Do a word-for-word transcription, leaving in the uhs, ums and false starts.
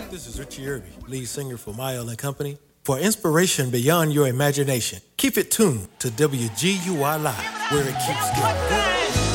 This is Richie Irby, lead singer for Mile and Company. For inspiration beyond your imagination, keep it tuned to W G U I Live, where it keeps getting good.